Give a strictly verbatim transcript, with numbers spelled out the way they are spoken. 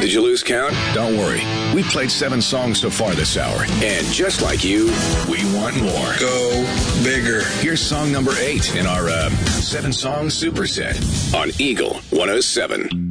Did you lose count? Don't worry. We played seven songs so far this hour. And just like you, we want more. Go bigger. Here's song number eight in our uh, seven-song superset on Eagle one oh seven.